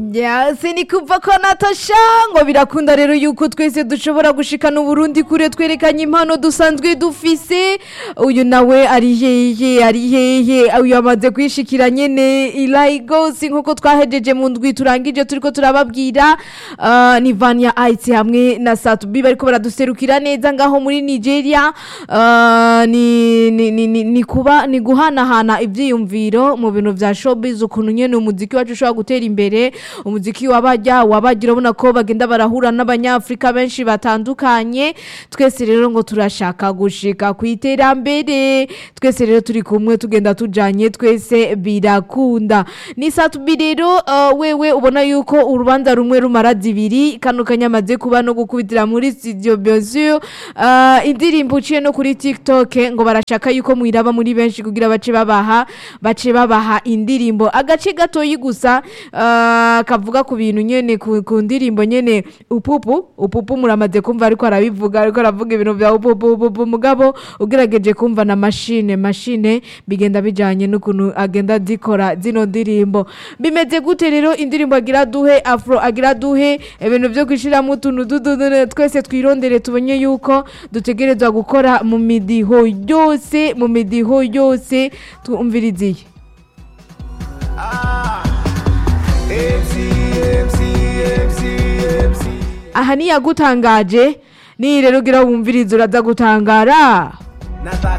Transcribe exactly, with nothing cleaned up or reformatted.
Yase ni kuva kwa Natasha ngo birakunda rero yuko twese dushobora gushikana Burundi kure twerekanye impano dusanzwe dufise. Uyu nawe ari hehe ari hehe uyu amaze kwishikira nyene Ilaigos nkuko twahejeje mu ndwi turangije turiko turababwira. Uh, ni Vania Ice hamwe na Satubi bariko baraduserukira neza ngaho muri Nigeria. Uh, ni ni, ni, ni, ni kuba ni guhanahana ivyiyumviro mu bintu vya showbiz ukuntu nyene umuziki wacu ushobora gutera imbere. Umuziki wabajya wabagira ubona ko bagenda barahura n'abanyafrika benshi batandukanye. Twese rero ngo turashaka gushika ku iterambere, twese rero turi kumwe tugenda tujanye twese birakunda. Ni Satubi rero uh, wewe ubona yuko urubanza rumwe rumara zibiri kano kanyamaze kuba no gukubitira muri studio bien sûr. Uh, indirimbo uciye no kuri TikTok ngo barashaka yuko mwiraba muri benshi kugira bace babaha bace babaha indirimbo agace gatoyi gusa. Uh, kavuga ku bintu nyene ku ndirimbo nyene upupu upupu muramaze kumva ariko arabivuga ariko aravuga ibintu bya upupu upupu mugabo ugerageje kumva na machine machine bigenda bijanye n'ukuntu agenda dikora zino ndirimbo. Bimeze gute rero indirimbo agira duhe afro agira duhe ibintu byo kwishira mu tuntu dudu twese twirondere tubonye yuko dutegerezwa gukora mu midiho yose mu midiho yose twumviriziye. Aha ni yagutangaje ni rero gira wumviriza uraza gutangara.